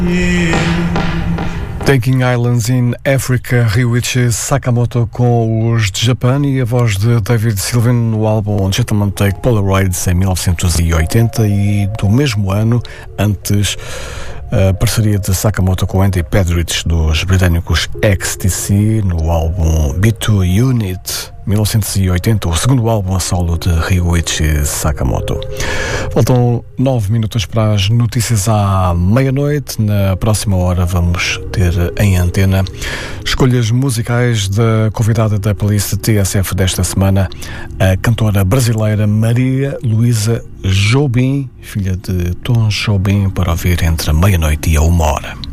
Taking Islands in Africa, Ryuichi Sakamoto com os de Japan e a voz de David Sylvian no álbum Gentleman Take Polaroids em 1980 e do mesmo ano, antes, a parceria de Sakamoto com Andy Pedrich dos britânicos XTC no álbum B2 Unit 1980, o segundo álbum a solo de Ryuichi Sakamoto. Faltam 9 minutos para as notícias à meia-noite. Na próxima hora vamos ter em antena escolhas musicais da convidada da playlist TSF desta semana, a cantora brasileira Maria Luísa Jobim, filha de Tom Jobim, para ouvir entre a meia-noite e a 1 hora.